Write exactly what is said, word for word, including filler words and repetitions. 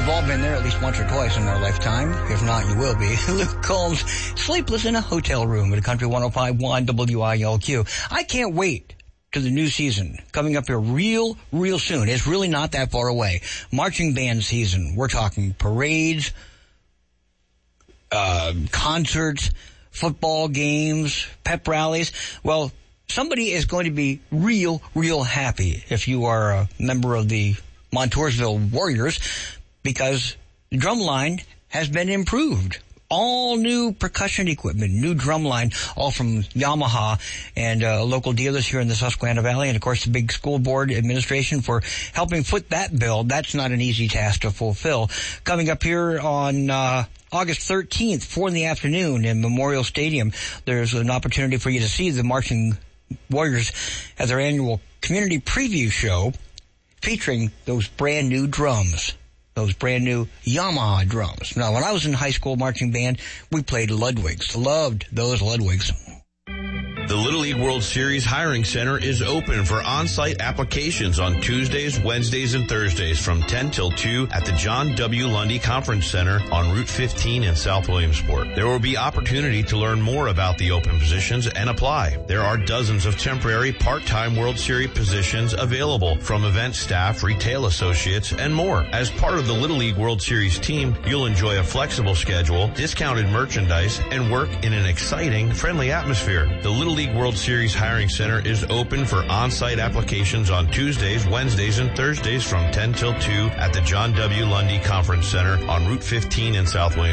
We've all been there at least once or twice in our lifetime. If not, you will be. Luke Combs, sleepless in a hotel room at a Country one oh five point one W I L Q. I can't wait to the new season coming up here real, real soon. It's really not that far away. Marching band season. We're talking parades, uh, concerts, football games, pep rallies. Well, somebody is going to be real, real happy if you are a member of the Montoursville Warriors, because the drum line has been improved. All new percussion equipment, new drum line, all from Yamaha and uh, local dealers here in the Susquehanna Valley, and of course the big school board administration for helping foot that bill. That's not an easy task to fulfill. Coming up here on uh August thirteenth, four in the afternoon in Memorial Stadium, there's an opportunity for you to see the Marching Warriors at their annual community preview show featuring those brand new drums, those brand new Yamaha drums. Now, when I was in high school marching band, we played Ludwigs. Loved those Ludwigs. The Little League World Series Hiring Center is open for on-site applications on Tuesdays, Wednesdays, and Thursdays from ten till two at the John W. Lundy Conference Center on Route fifteen in South Williamsport. There will be opportunity to learn more about the open positions and apply. There are dozens of temporary part-time World Series positions available from event staff, retail associates, and more. As part of the Little League World Series team, you'll enjoy a flexible schedule, discounted merchandise, and work in an exciting, friendly atmosphere. The Little League World Series Hiring Center is open for on-site applications on Tuesdays, Wednesdays, and Thursdays from ten till two at the John W. Lundy Conference Center on Route fifteen in South Williamsport.